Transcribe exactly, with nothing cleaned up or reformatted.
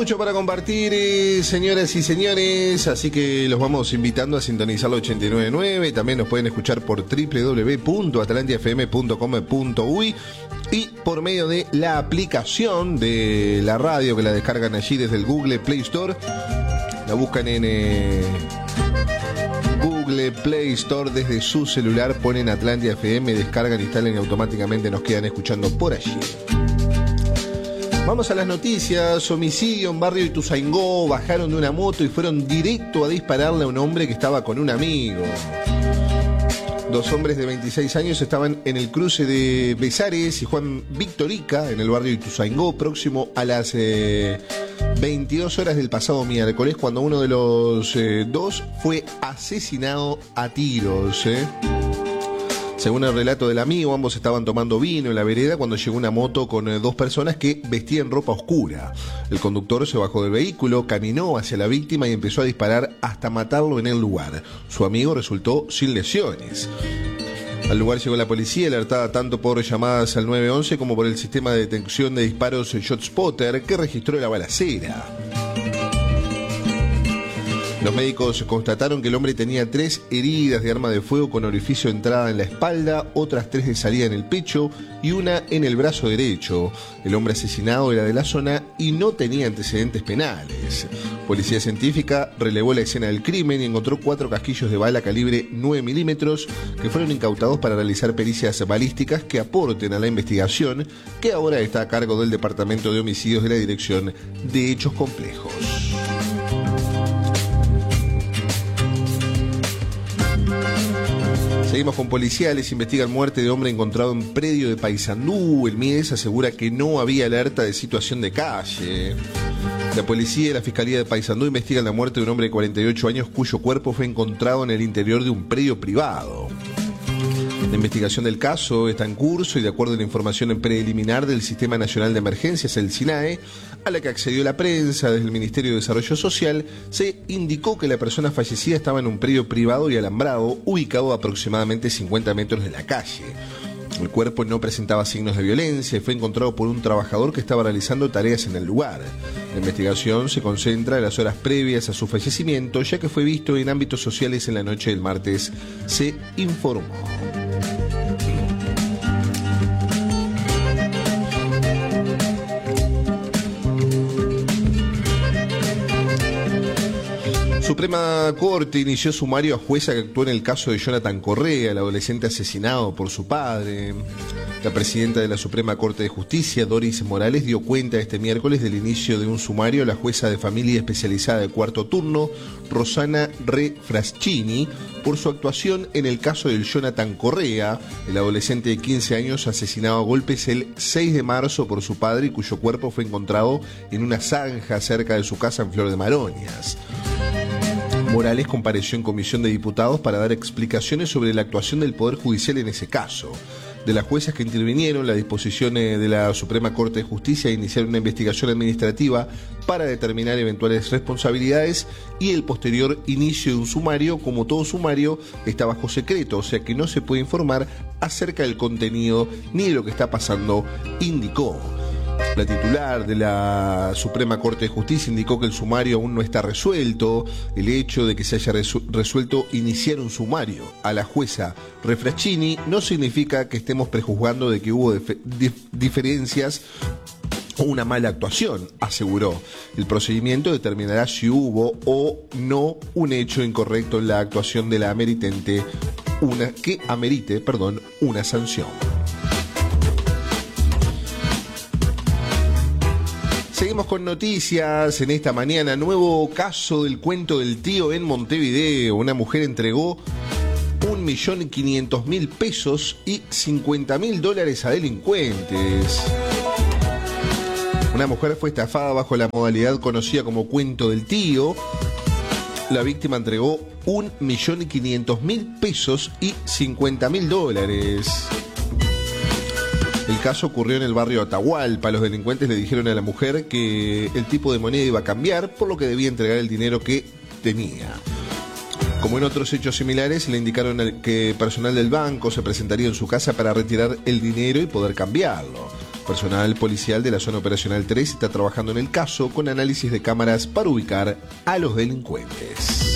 mucho para compartir, eh, señoras y señores, así que los vamos invitando a sintonizar la ochenta y nueve punto nueve. También nos pueden escuchar por doble u doble u doble u punto atlantia f m punto com punto u y y por medio de la aplicación de la radio, que la descargan allí desde el Google Play Store. La buscan en eh, Google Play Store desde su celular, ponen Atlantia F M, descargan, instalan y automáticamente nos quedan escuchando por allí. Vamos a las noticias. Homicidio en barrio Ituzaingó. Bajaron de una moto y fueron directo a dispararle a un hombre que estaba con un amigo. Dos hombres de veintiséis años estaban en el cruce de Besares y Juan Victorica, en el barrio Ituzaingó, próximo a las eh, veintidós horas del pasado miércoles, cuando uno de los eh, dos fue asesinado a tiros. ¿eh? Según el relato del amigo, ambos estaban tomando vino en la vereda cuando llegó una moto con eh, dos personas que vestían ropa oscura. El conductor se bajó del vehículo, caminó hacia la víctima y empezó a disparar hasta matarlo en el lugar. Su amigo resultó sin lesiones. Al lugar llegó la policía, alertada tanto por llamadas al nueve once como por el sistema de detección de disparos ShotSpotter, que registró la balacera. Los médicos constataron que el hombre tenía tres heridas de arma de fuego con orificio de entrada en la espalda, otras tres de salida en el pecho y una en el brazo derecho. El hombre asesinado era de la zona y no tenía antecedentes penales. Policía científica relevó la escena del crimen y encontró cuatro casquillos de bala calibre nueve milímetros que fueron incautados para realizar pericias balísticas que aporten a la investigación, que ahora está a cargo del Departamento de Homicidios de la Dirección de Hechos Complejos. Seguimos con policiales, investigan muerte de hombre encontrado en predio de Paysandú. El M I E S asegura que no había alerta de situación de calle. La policía y la Fiscalía de Paysandú investigan la muerte de un hombre de cuarenta y ocho años cuyo cuerpo fue encontrado en el interior de un predio privado. La investigación del caso está en curso y, de acuerdo a la información preliminar del Sistema Nacional de Emergencias, el SINAE, a la que accedió la prensa desde el Ministerio de Desarrollo Social, se indicó que la persona fallecida estaba en un predio privado y alambrado ubicado a aproximadamente cincuenta metros de la calle. El cuerpo no presentaba signos de violencia y fue encontrado por un trabajador que estaba realizando tareas en el lugar. La investigación se concentra en las horas previas a su fallecimiento, ya que fue visto en ámbitos sociales en la noche del martes, se informó. Suprema Corte inició sumario a jueza que actuó en el caso de Jonathan Correa, el adolescente asesinado por su padre. La presidenta de la Suprema Corte de Justicia, Doris Morales, dio cuenta este miércoles del inicio de un sumario a la jueza de familia especializada de cuarto turno, Rosana Refrascini, por su actuación en el caso del Jonathan Correa, el adolescente de quince años asesinado a golpes el seis de marzo por su padre y cuyo cuerpo fue encontrado en una zanja cerca de su casa en Flor de Maroñas. Morales compareció en comisión de diputados para dar explicaciones sobre la actuación del Poder Judicial en ese caso. De las juezas que intervinieron, las disposiciones de la Suprema Corte de Justicia iniciaron una investigación administrativa para determinar eventuales responsabilidades y el posterior inicio de un sumario. Como todo sumario, está bajo secreto, o sea que no se puede informar acerca del contenido ni de lo que está pasando, indicó. La titular de la Suprema Corte de Justicia indicó que el sumario aún no está resuelto. El hecho de que se haya resu- resuelto iniciar un sumario a la jueza Refrascini no significa que estemos prejuzgando de que hubo dif- dif- diferencias o una mala actuación, aseguró. El procedimiento determinará si hubo o no un hecho incorrecto en la actuación de la ameritente, una que amerite, perdón, una sanción. Seguimos con noticias en esta mañana. Nuevo caso del cuento del tío en Montevideo. Una mujer entregó un millón quinientos mil pesos y cincuenta mil dólares a delincuentes. Una mujer fue estafada bajo la modalidad conocida como cuento del tío. La víctima entregó un millón quinientos mil pesos y cincuenta mil dólares. El caso ocurrió en el barrio Atahualpa. Los delincuentes le dijeron a la mujer que el tipo de moneda iba a cambiar, por lo que debía entregar el dinero que tenía. Como en otros hechos similares, le indicaron que personal del banco se presentaría en su casa para retirar el dinero y poder cambiarlo. Personal policial de la zona operacional tres está trabajando en el caso con análisis de cámaras para ubicar a los delincuentes.